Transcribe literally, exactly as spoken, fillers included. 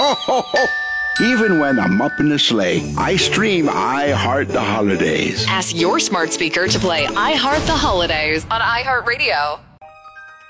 ho, ho, ho. Even when I'm up in the sleigh, I stream I Heart the Holidays. Ask your smart speaker to play I Heart the Holidays on iHeartRadio.